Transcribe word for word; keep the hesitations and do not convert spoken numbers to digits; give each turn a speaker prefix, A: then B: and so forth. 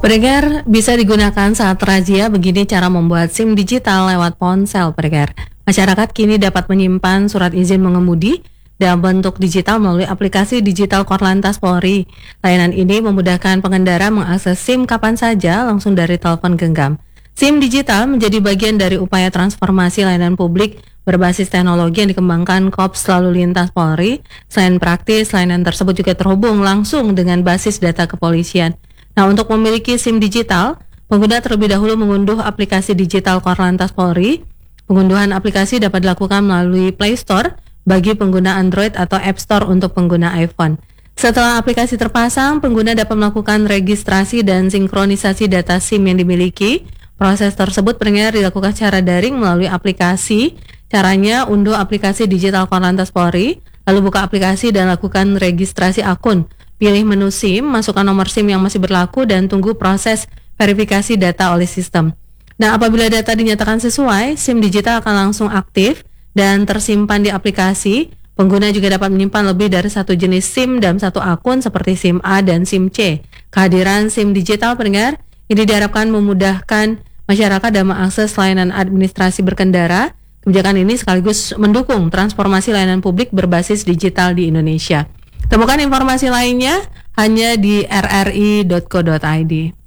A: Pendengar, bisa digunakan saat razia. Begini cara membuat SIM digital lewat ponsel, pendengar. Masyarakat kini dapat menyimpan surat izin mengemudi dalam bentuk digital melalui aplikasi digital Korlantas Polri. Layanan ini memudahkan pengendara mengakses SIM kapan saja langsung dari telepon genggam. SIM digital menjadi bagian dari upaya transformasi layanan publik berbasis teknologi yang dikembangkan Korps Lalu Lintas Polri. Selain praktis, layanan tersebut juga terhubung langsung dengan basis data kepolisian. Nah, untuk memiliki SIM digital, pengguna terlebih dahulu mengunduh aplikasi digital Korlantas Polri. Pengunduhan aplikasi dapat dilakukan melalui Play Store bagi pengguna Android atau App Store untuk pengguna iPhone. Setelah aplikasi terpasang, pengguna dapat melakukan registrasi dan sinkronisasi data SIM yang dimiliki. Proses tersebut pendengar dilakukan secara daring melalui aplikasi. Caranya, unduh aplikasi digital Korlantas Polri, lalu buka aplikasi dan lakukan registrasi akun. Pilih menu SIM, masukkan nomor SIM yang masih berlaku dan tunggu proses verifikasi data oleh sistem. Nah, apabila data dinyatakan sesuai, SIM digital akan langsung aktif dan tersimpan di aplikasi. Pengguna juga dapat menyimpan lebih dari satu jenis SIM dalam satu akun seperti SIM A dan SIM C. Kehadiran SIM digital, pendengar, ini diharapkan memudahkan masyarakat dalam mengakses layanan administrasi berkendara. Kebijakan ini sekaligus mendukung transformasi layanan publik berbasis digital di Indonesia. Temukan informasi lainnya hanya di r r i dot co dot i d.